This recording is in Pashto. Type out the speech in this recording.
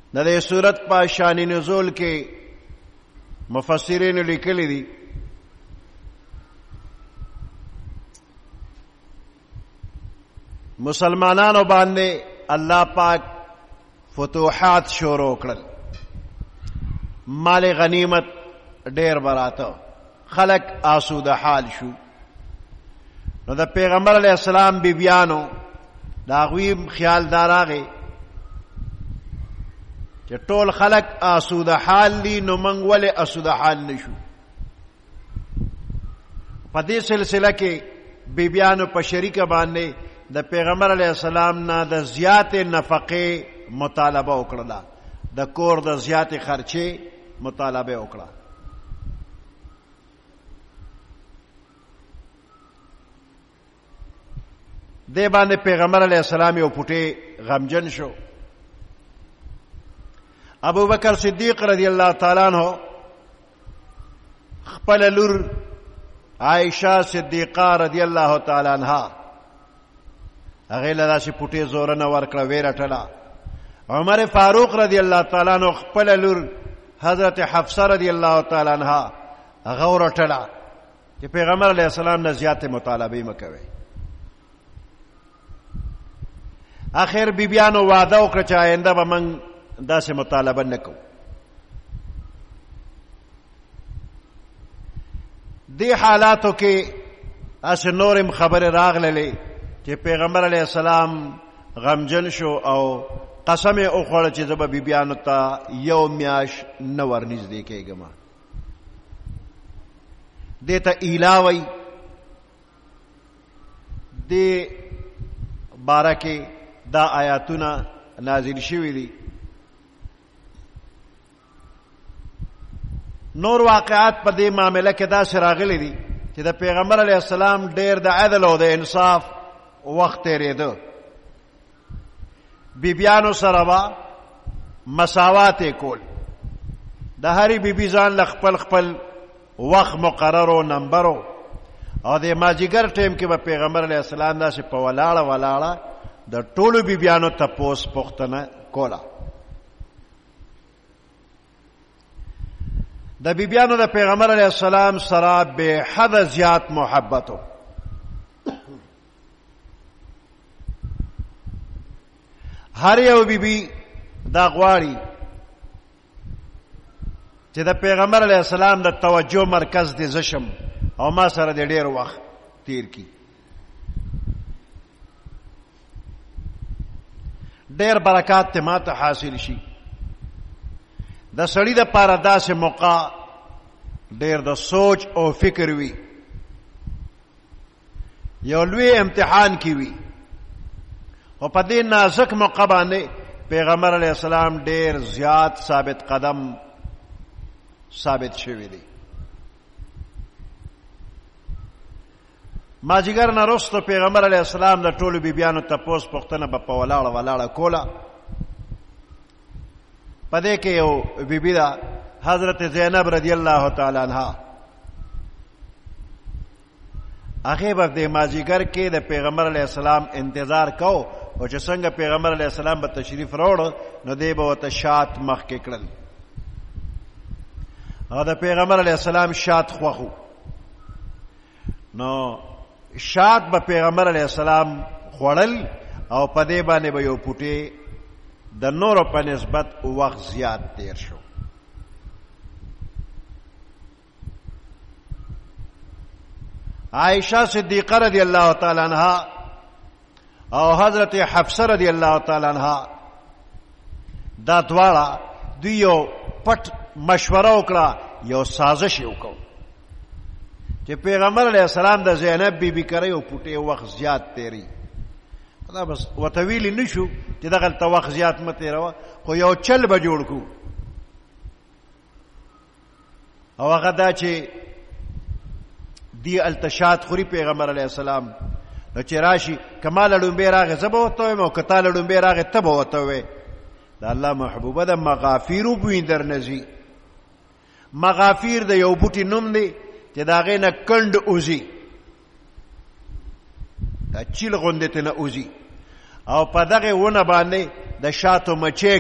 د دې سورت په شان نزول کې مفسرین لیکلي دي مسلمانانو باندې الله پاک فتوحات شروع کړل، مال غنیمت ډیر براته، خلق آسوده حال شو. نو د پیغمبر علیہ السلام بیبیانو دا غوی خیال داراغه چې ټول خلق آسوده حال دي، نو موږ ولې آسوده حال نشو؟ په دې سلسله کې بیبیانو په شریکه باندې د پیغمبر علیہ السلام نه د زیات نفقه مطالبه وکړه، د کور د زیات خرچه مطالبه وکړه. دې باندې پیغمبر علیہ السلام یو پټه غمجن شو. ابو بکر صدیق رضی اللہ تعالی عنہ خپل لور عائشہ صدیقہ رضی اللہ تعالی عنہا هغه له داسې پټې زور نه ورکړه، ویره ټله. عمر فاروق رضی اللہ تعالی عنہ خپل لور حضرت حفصه رضی اللہ تعالی عنہا هغه ورټله چې پیغمبر علیہ السلام نه زیات مطالبه مکوي. اخر بیبیانو وعده وکړه چې آینده به موږ داسې مطالبه نه کوو. دې حالاتو کې اس نورم خبر راغللې چې پیغمبر علیہ السلام غمجن شو او قسم یې وخوړه چې زه به بیبیانو ته یو میاش نه ورنږدې کېږم. دې ته ایلا وایي. دې باره کې دا آیاتونه نازل شوي دي. نور واقعات په دې معاملې کې داسې راغلي دي چې د پیغمبر علیہ السلام ډېر د عدل او د انصاف وخت تېرېده. بیبیانو سره به مساوات یې کول، د هرې بیبي ځان له خپل خپل وخت مقررو نمبرو، او د ماجیګر ټیم کې به پیغمبر علیہ السلام داسې په ولاړه ولاړه د ټولو بیبیانو تپوس پوښتنه کوله. د بیبیانو د پیغمبر علیہ السلام سره به حد زیات محبتو. هر یو بیبي دا غواړي چې د پیغمبر علیہ السلام د توجه مرکز دې زشم او ما سره د ډېر وخت تیر کی. ډېر برکات ته ماته حاصل شي. د سړي د پاره داسې موقع ډېر د سوچ او فکر وي، یو لوی امتحان کی وي، او په دې نازک موقع باندې پیغمبر علیہ السلام ډېر زیات ثابت قدم ثابت شوی دی. ماجیګر نه وروسته پیغمبر علیہ السلام د ټولو بیبیانو تپوس پوښتنه به په ولاړه ولاړه کوله. په دې کې یو بیبي ده حضرت زینب رضی اللہ تعالی عنہا. هغې به د ماجیګر کې د پیغمبر علیہ السلام انتظار کو، او چې څنګه پیغمبر علیہ السلام به تشریف راوړ نو دی به ورته شات مخکې کړل، او د پیغمبر علیہ السلام شات خوښ و. نو شات به پیغمبر علیہ السلام خوړل، او په دې باندې به یو پوټی د نورو په نسبت وخت زیات تیر شو. عائشہ صدیقہ رضی اللہ تعالی عنہا او حضرت حفصہ رضی اللہ تعالی عنہا دا دواړه دوی یو پټ مشوره وکړه، یو سازش یې وکړ چې پیغمبر علیہ السلام د زینب بیبي کره یو پوټی وخت زیات تیری. دا بس ورته ویلي نه شو چې دغلته وخت زیات مه تېروه، خو یو چل به جوړ کړو، او هغه دا چې دی التشات خوري پیغمبر علیہ السلام، نو چې راشي که ما له ډومبې راغې زه به ورته وایم، او که تا له ډومبې راغې ته به ورته وایې. د الله محبوبه د مغافیرو بوی در نه ځي. مغافیر د یو بوټي نوم دی چې د هغې نه کنډ اوځي، دا چیل غوندې ته نه اوځي، او په دغې ونه باندې د شاتو مچۍ